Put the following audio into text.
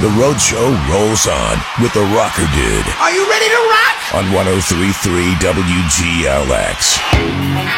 The Road Show rolls on with the Rocker Dude. Are you ready to rock? On 103.3 WGLX.